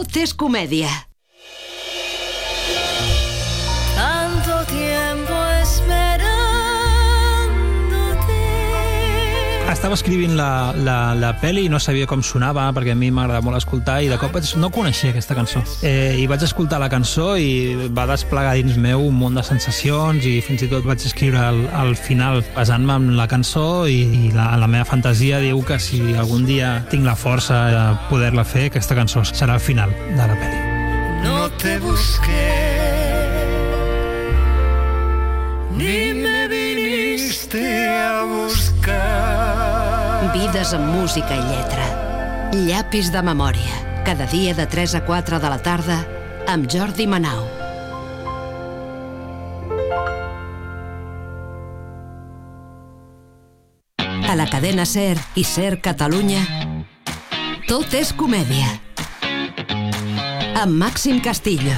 Tot és comèdia. Tanto tiempo esperándote. Estava escrivint la pel·li i no sabia com sonava, perquè a mi m'agrada molt escoltar, i de cop no coneixia aquesta cançó. I vaig escoltar la cançó i va desplegar dins meu un munt de sensacions, i fins i tot vaig escriure al final basant-me en la cançó, i la meva fantasia diu que si algun dia tinc la força de poder-la fer, aquesta cançó serà el final de la pel·li. No te busqué, ni me viniste a buscar. Vides amb música i lletra. Llapis de memòria. Cada dia de 3 a 4 de la tarda amb Jordi Manau. A la cadena SER i SER Catalunya, Tot és comèdia. Amb Màxim Castillo.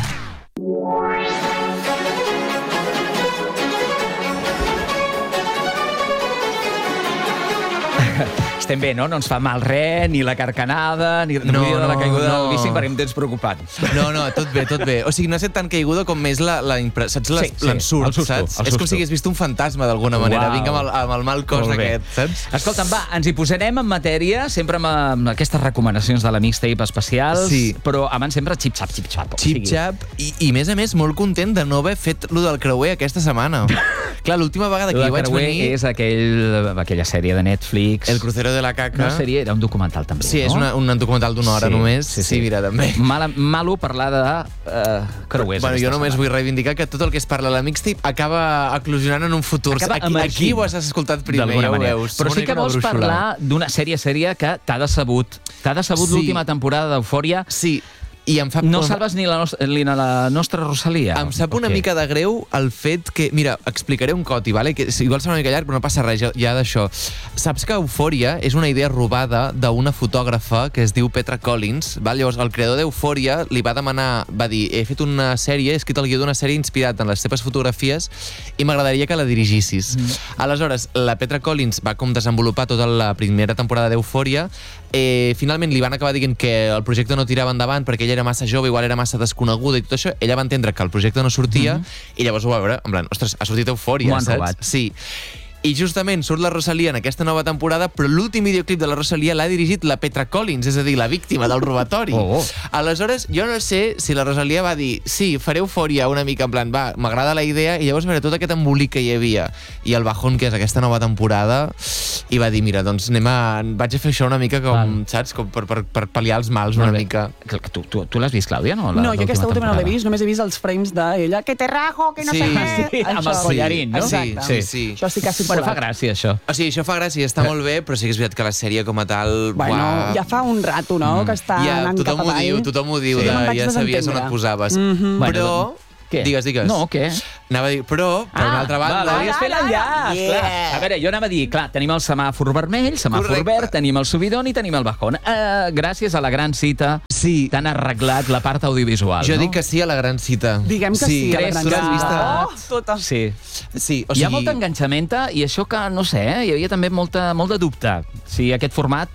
Estem bé, no? No ens fa mal res, ni la carcanada, ni de la caiguda del bicing, perquè em tens preocupat. No, tot bé, tot bé. O sigui, no ha estat tan caiguda com més saps l'ensurt, saps? És com si hagués vist un fantasma d'alguna manera. Vinc amb el mal cos aquest, saps? Escolta'm, va, ens hi posarem en matèria, sempre amb aquestes recomanacions de la mixtape especials, però abans sempre xip-xap, xip-xap. Xip-xap, i a més, molt content de no haver fet lo del creuer aquesta setmana. Clar, l'última vegada que hi vaig venir... és aquella sèrie de Netflix... El crucero de la caca. Una sèrie, era un documental també, sí, no? Sí, és un documental d'una hora només. Sí, mira, també. Malo parlar de creuers. Bueno, jo només vull reivindicar que tot el que es parla a la mixtape acaba eclosionant en un futur. Aquí ho has escoltat primer, ja ho veus. Però sí que vols parlar d'una sèrie que t'ha decebut. T'ha decebut l'última temporada d'Eufòria. Sí. I em fa... No salves ni la nostra Rosalia. Em sap una mica de greu el fet que... Mira, explicaré un coti, vale? Que igual serà una mica llarg, però no passa res ja d'això. Saps que Eufòria és una idea robada d'una fotògrafa que es diu Petra Collins, val? Llavors, el creador d'Eufòria li va demanar... Va dir, he fet una sèrie, he escrit el guió d'una sèrie inspirat en les teves fotografies i m'agradaria que la dirigissis. Aleshores, la Petra Collins va com desenvolupar tota la primera temporada d'Eufòria. Finalment li van acabar dient que el projecte no tirava endavant perquè ella era massa jove, igual era massa desconeguda i tot això. Ella va entendre que el projecte no sortia i llavors ho va veure, en plan, ostres, ha sortit Eufòria, saps? M'ho han robat. Sí. I justament surt la Rosalia en aquesta nova temporada, però l'últim videoclip de la Rosalia l'ha dirigit la Petra Collins, és a dir, la víctima del robatori. Aleshores, jo no sé si la Rosalia va dir sí, faré Eufòria una mica, en plan, va, m'agrada la idea, i llavors, mira, tot aquest embolic que hi havia i el bajón que és aquesta nova temporada, i va dir, mira, doncs vaig a fer això una mica com, saps, com per pal·liar els mals una mica. Tu l'has vist, Clàudia, no? No, jo aquesta última no l'he vist, només he vist els frames d'ella, que te rajo, que no sé què. Amb el collarín, no? Sí. Això sí que ha sigut. Però fa gràcia, això. O sigui, això fa gràcia, està molt bé, però sí que és veritat que la sèrie com a tal... Bueno, ja fa un rato, no?, que està anant cap avall. Tothom ho diu, ja sabies on et posaves. Però... Què? Digues. No, què? Anava a dir, però, per una altra banda... Volies fer l'enllaç, clar. A veure, jo anava a dir, clar, tenim el semàfor vermell, semàfor verd, tenim el subidon i tenim el bajón. Gràcies a la gran cita t'han arreglat la part audiovisual, Jo no? dic que sí a la gran cita. Diguem que sí a la gran cita. Tota. Sí. Hi ha molta enganxamenta i això que, no sé, hi havia també molt de dubte. Si aquest format...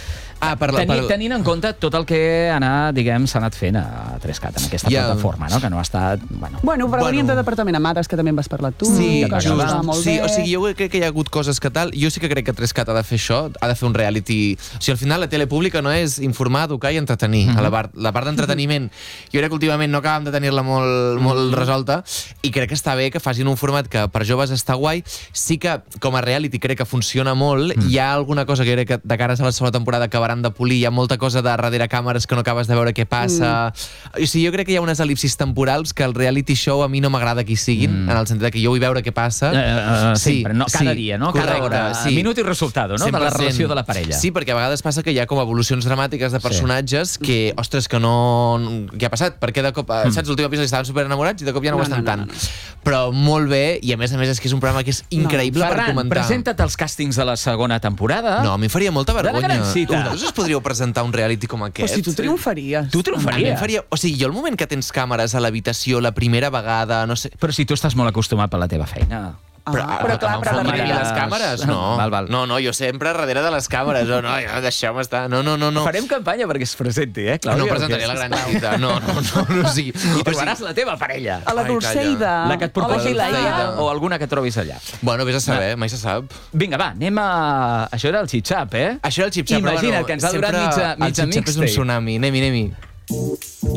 Tenint en compte tot el que s'ha anat fent a 3CAT en aquesta plataforma, no? Que no ha estat... Bueno, però veníem de Departament Amades, que també en vas parlar tu. Sí, o sigui, jo crec que hi ha hagut coses que tal... Jo sí que crec que 3CAT ha de fer això, ha de fer un reality... O sigui, al final la tele pública no és informar, educar i entretenir. La part d'entreteniment, jo crec que últimament no acabem de tenir-la molt resolta, i crec que està bé que facin un format que per joves està guai. Sí que, com a reality, crec que funciona molt. Hi ha alguna cosa que crec que de cara a la segona temporada acabarà de polir, hi ha molta cosa de darrere càmeres que no acabes de veure què passa. O sigui, jo crec que hi ha unes elipsis temporals que el reality show a mi no m'agrada que hi siguin, en el sentit que jo vull veure què passa. Sempre, cada dia, no? Cada hora. Minut i resultado, no? De la relació de la parella. Sí, perquè a vegades passa que hi ha com evolucions dramàtiques de personatges que, ostres, que no... Què ha passat? Perquè de cop, saps, l'últim episodi estaven superenamorats i de cop ja no ho estan tant. Però molt bé, i a més és que és un programa que és increïble per comentar. Ferran, presenta't als càstings de la segona temporada. No, a mi faria molta vergonya. De la gran cita. Us podríeu presentar un reality com aquest? Però si tu triomfaries. Tu triomfaries. O sigui, jo el moment que tens càmeres a l'habitació la primera vegada, no sé... Però si tu estàs molt acostumat per la teva feina... Però clar, però darrere darrere... les càmeres, no. Val. No, jo sempre darrere de les càmeres. No, deixeu-me estar. No. Farem campanya perquè es presenti, Clàudia? No presentaré la gran cita. No. Sí. I trobaràs la teva parella. A la Dolceida. La que et proposi Hola, Laia o alguna que trobis allà. Bueno, vés a saber, mai se sap. Vinga, va, anem a... Això era el xip-xap, Això era el xip-xap. Imagina't que ens ha durat mitja El xip-xap és un mixtape. tsunami. Anem-hi.